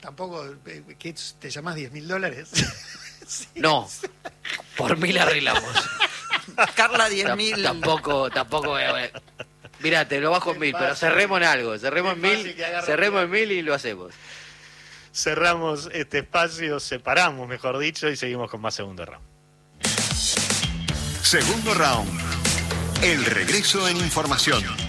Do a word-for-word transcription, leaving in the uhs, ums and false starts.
tampoco, ¿qué, ¿te llamás diez mil dólares? Sí. No, por mil arreglamos. Carla, diez mil. Tampoco, tampoco. Eh, mirá, te lo bajo en mil, pero cerremos en algo. Cerremos en mil, cerremos en mil y lo hacemos. Cerramos este espacio, separamos, mejor dicho, y seguimos con más segundo round. Segundo round. El regreso en información.